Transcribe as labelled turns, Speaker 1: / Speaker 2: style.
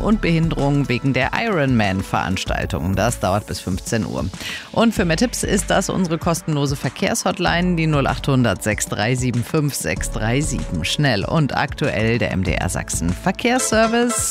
Speaker 1: und Behinderungen wegen der Ironman-Veranstaltung. Das dauert bis 15 Uhr. Und für mehr Tipps ist das unsere kostenlose Verkehrshotline, die 0800 6375 637. Schnell und aktuell der MDR Sachsen Verkehrsservice.